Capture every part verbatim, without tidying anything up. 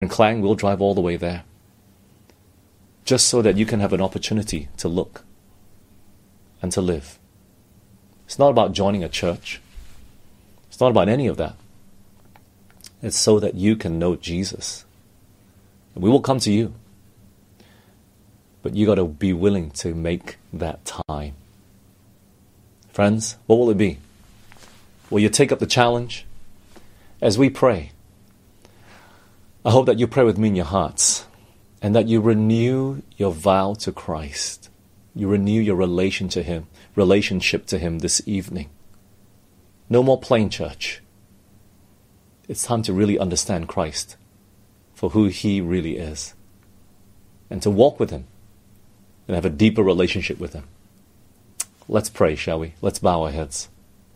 and Klang, we'll drive all the way there. Just so that you can have an opportunity to look and to live. It's not about joining a church. It's not about any of that. It's so that you can know Jesus. And we will come to you. But you got to be willing to make that time. Friends, what will it be? Will you take up the challenge? As we pray, I hope that you pray with me in your hearts and that you renew your vow to Christ. You renew your relation to Him, relationship to Him this evening. No more plain church. It's time to really understand Christ for who He really is and to walk with Him and have a deeper relationship with Him. Let's pray, shall we? Let's bow our heads.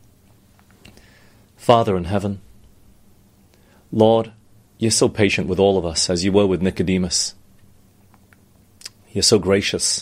Father in heaven, Lord, you're so patient with all of us as you were with Nicodemus. You're so gracious.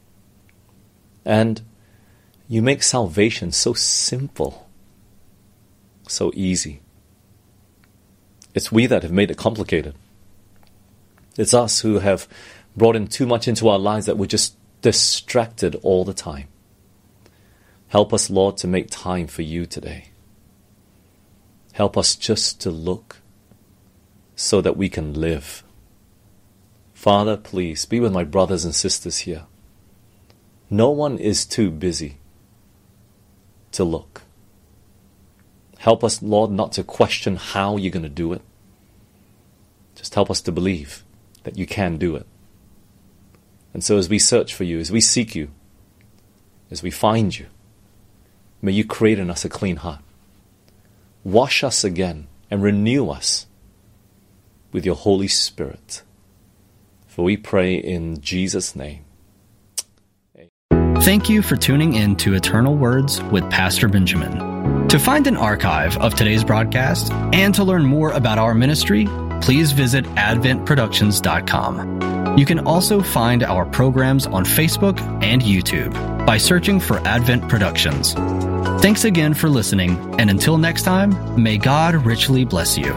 And you make salvation so simple, so easy. It's we that have made it complicated. It's us who have brought in too much into our lives that we're just distracted all the time. Help us, Lord, to make time for you today. Help us just to look so that we can live. Father, please be with my brothers and sisters here. No one is too busy to look. Help us, Lord, not to question how you're going to do it. Just help us to believe that you can do it. And so as we search for you, as we seek you, as we find you, may you create in us a clean heart. Wash us again and renew us with your Holy Spirit. For we pray in Jesus' name. Thank you for tuning in to Eternal Words with Pastor Benjamin. To find an archive of today's broadcast and to learn more about our ministry, please visit advent productions dot com. You can also find our programs on Facebook and YouTube by searching for Advent Productions. Thanks again for listening, and until next time, may God richly bless you.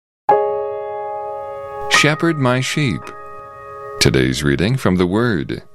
Shepherd my sheep. Today's reading from the Word.